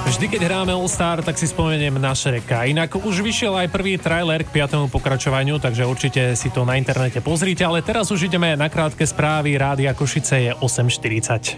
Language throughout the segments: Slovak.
Vždy, keď hráme All Star, tak si spomeniem na Shreka. Inak už vyšiel aj prvý trailer k 5. pokračovaniu, takže určite si to na internete pozrite, ale teraz už ideme na krátke správy. Rádia Košice je 8:40.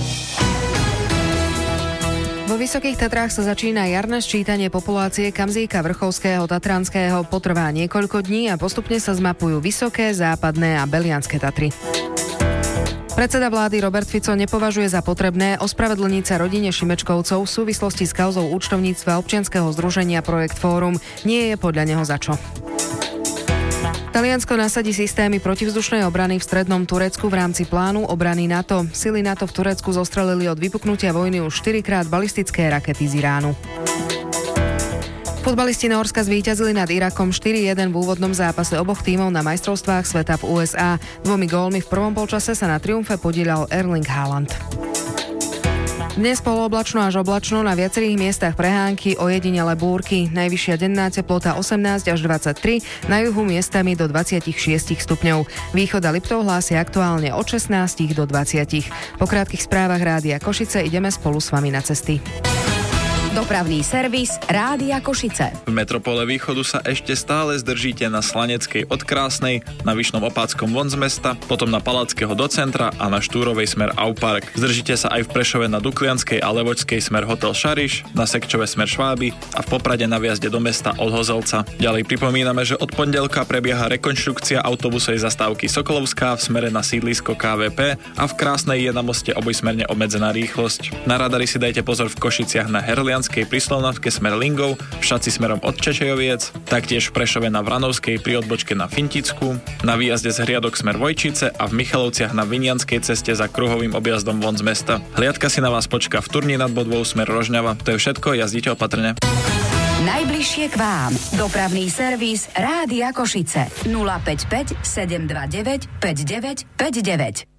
Vo Vysokých Tatrách sa začína jarné sčítanie populácie Kamzíka vrchovského tatranského. Potrvá niekoľko dní a postupne sa zmapujú Vysoké, Západné a Belianské Tatry. Predseda vlády Robert Fico nepovažuje za potrebné ospravedlniť sa rodine Šimečkovcov v súvislosti s kauzou účtovníctva občianskeho združenia Projekt Fórum. Nie je podľa neho za čo. Taliansko nasadí systémy protivzdušnej obrany v strednom Turecku v rámci plánu obrany NATO. Sily NATO v Turecku zostrelili od vypuknutia vojny už 4-krát balistické rakety z Iránu. Futbalisti Nórska zvíťazili nad Irakom 4-1 v úvodnom zápase oboch tímov na majstrovstvách sveta v USA. 2 gólmi v prvom polčase sa na triumfe podieľal Erling Haaland. Dnes polooblačno až oblačno, na viacerých miestach prehánky, ojedinele búrky. Najvyššia denná teplota 18 až 23, na juhu miestami do 26 stupňov. Východ a Liptov hlási aktuálne od 16 do 20. Po krátkych správach Rádia Košice ideme spolu s vami na cesty. Dopravný servis Rádia Košice. V metropole východu sa ešte stále zdržíte na Slaneckej od Krásnej, na Vyšnom Opátskom von z mesta, potom na Palackého do centra a na Štúrovej smer Aupark. Zdržíte sa aj v Prešove na Duklianskej a Levočskej smer Hotel Šariš, na Sekčove smer Šváby a v Poprade na vjazde do mesta od Hozelca. Ďalej pripomíname, že od pondelka prebieha rekonštrukcia autobusovej zastávky Sokolovská v smere na sídlisko KVP a v Krásnej je na moste obojsmerne obmedzená rýchlosť. Na radari si dajte pozor v Košiciach na pri Slovnavke smer Lingov, v Šaci smerom od Čečejoviec, taktiež v Prešove na Vranovskej pri odbočke na Finticku, na výjazde z Hriadok smer Vojčice a v Michalovciach na Vinianskej ceste za kruhovým objazdom von z mesta. Hliadka si na vás počká v Turni nad Bodvou smer Rožňava. To je všetko, jazdite opatrne. Najbližšie k vám. Dopravný servis Rádia Košice. 055 729 5959.